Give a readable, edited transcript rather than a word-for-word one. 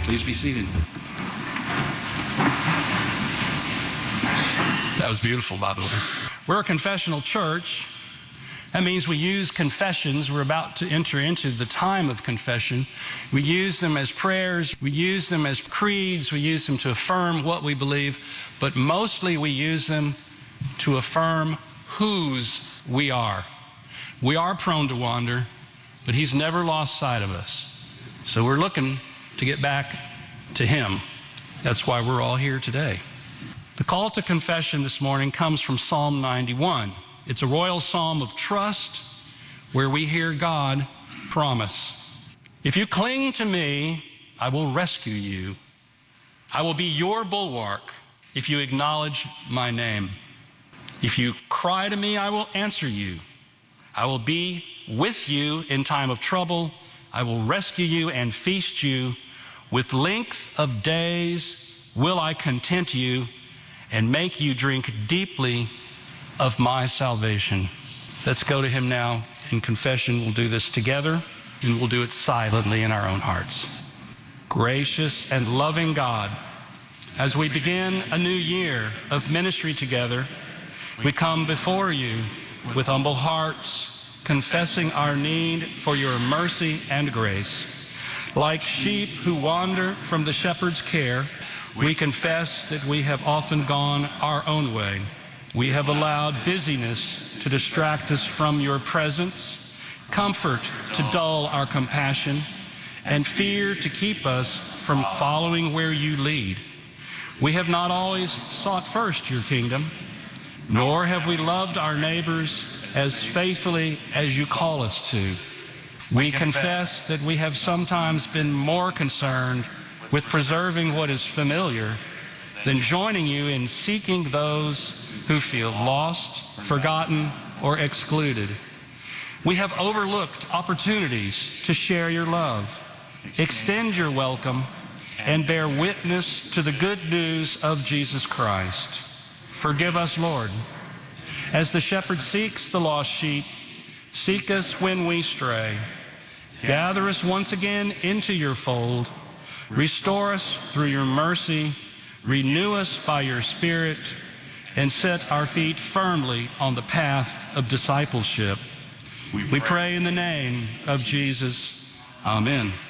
Please be seated. That was beautiful, by the way. We're a confessional church. That means we use confessions. We're about to enter into the time of confession. We use them as prayers. We use them as creeds. We use them to affirm what we believe. But mostly we use them to affirm whose we are. We are prone to wander, but He's never lost sight of us. So we're looking to get back to Him. That's why we're all here today. The call to confession this morning comes from Psalm 91. It's a royal psalm of trust where we hear God promise. If you cling to me, I will rescue you. I will be your bulwark if you acknowledge my name. If you cry to me, I will answer you. I will be with you in time of trouble. I will rescue you and feast you. With length of days will I content you and make you drink deeply of my salvation. Let's go to Him now in confession. We'll do this together, and we'll do it silently in our own hearts. Gracious and loving God, as we begin a new year of ministry together, we come before you with humble hearts, confessing our need for your mercy and grace. Like sheep who wander from the shepherd's care, we confess that we have often gone our own way. We have allowed busyness to distract us from your presence, comfort to dull our compassion, and fear to keep us from following where you lead. We have not always sought first your kingdom, nor have we loved our neighbors as faithfully as you call us to. We confess that we have sometimes been more concerned with preserving what is familiar than joining you in seeking those who feel lost, forgotten, or excluded. We have overlooked opportunities to share your love, extend your welcome, and bear witness to the good news of Jesus Christ. Forgive us, Lord. As the shepherd seeks the lost sheep, seek us when we stray. Gather us once again into your fold. Restore us through your mercy. Renew us by your Spirit, and set our feet firmly on the path of discipleship. We pray in the name of Jesus. Amen.